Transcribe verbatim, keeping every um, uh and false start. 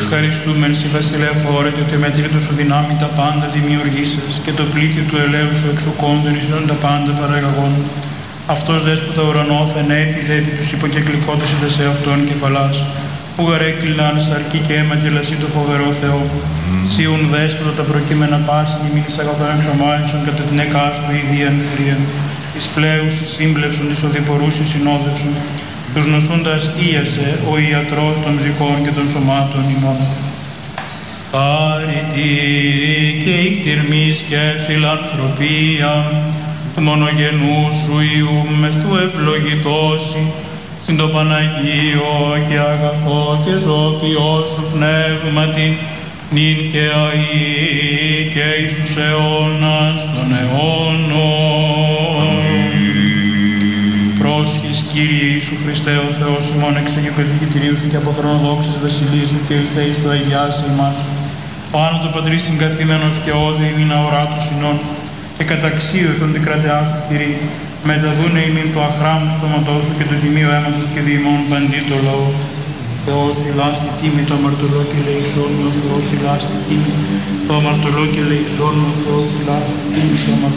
ευχαριστούμεν σοι βασιλέα φόρετε ότι μετρήτως σου δυνάμει τα πάντα δημιουργήσας και το πλήθη του ελέου σου εξουκόντων εις τα πάντα παραγαγών. Αυτός δέσποτα ουρανόθεν έπιδε επί τους υποκεκλικότες είτε σε αυτόν κεφαλάς, που γαρέκλειναν σαρκή και αίμα και λασί το φοβερό Θεό. Σίουν δέσποτα τα προκείμενα πάση ημίνης αγαθών εξομάλισον κατά την εκάστου ιδίαν κρύαν. Εις πλέους εις σύμπλευσον, εις οδηπορούς εις συνόδευσον. Τους νοσούντας ίασε ο ιατρός των ψυχών και των σωμάτων ημών. Χάρητη και ικτυρμής και φιλανθρωπία του μονογενού σου Υιού μεθού ευλογητώσει συν το Παναγίο και αγαθό και ζώπιό σου πνεύματι νυν και αεί και εις τους αιώνας των αιώνων. Πρόσχης Κύριε Ιησού Χριστέ ο Θεός ημών εξ του γεφελτικητηρίου σου και από θρονοδόξης βασιλείου σου και ήλθεεις το Αγιάσει ημάς. Πάνω του Πατρί συγκαθήμενος και όδη ημίν αοράτος συνών και καταξίωσον την κρατεά σου χειρή. Μεταδούνε ημίν το αχράμου του σώματός σου και το τιμίο αίματος και διημών παντί το λαό. Θεός ηλάστη τίμη το αμαρτωλό και λεησόν ο Θεός ηλάστη τίμη το αμαρτωλό και λεησόν ο Θεός ηλάστη τίμη το αμαρτωλό.